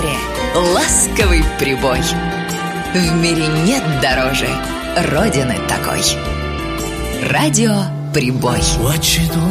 море, ласковый прибой. В мире нет дороже Родины такой. Радио Прибой.